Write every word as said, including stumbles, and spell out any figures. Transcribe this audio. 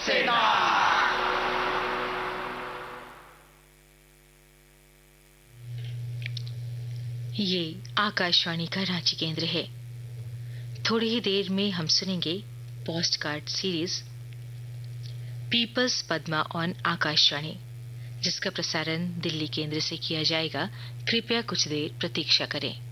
सेना। ये आकाशवाणी का रांची केंद्र है। थोड़ी ही देर में हम सुनेंगे post card series peoples Padma on Akashvani, जिसका प्रसारण दिल्ली केंद्र से किया जाएगा। कृपया कुछ देर प्रतीक्षा करें।